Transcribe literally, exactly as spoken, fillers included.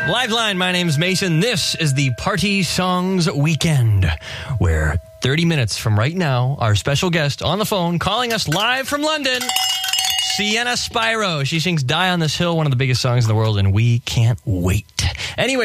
Liveline, my name's Mason. This is the Party Songs Weekend, where thirty minutes from right now, our special guest on the phone calling us live from London, Sienna Spyro. She sings Die on This Hill, one of the biggest songs in the world, and we can't wait. Anyway,